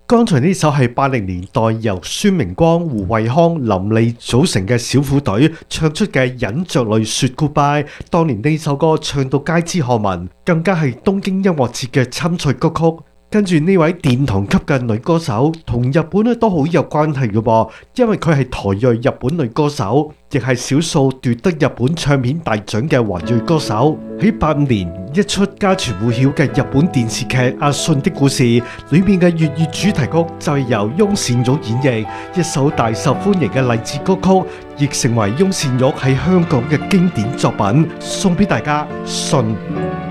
剛才呢首係80年代由孫明光、胡慧康、林莉組成嘅小虎隊唱出嘅《忍着淚說 Goodbye》。當年呢首歌唱到街知巷聞，更加係東京音樂節嘅參賽歌曲。跟住呢位殿堂級嘅女歌手，同日本咧都好有關係嘅噃，因為佢係台裔日本女歌手，亦係少數奪得日本唱片大獎嘅華裔歌手。喺85年一出家傳戶曉嘅日本電視劇《阿信的故事》裏面嘅粵語主題曲就係由翁倩玉演繹，一首大受歡迎嘅勵志歌曲，亦成為翁倩玉喺香港嘅經典作品，送俾大家。信。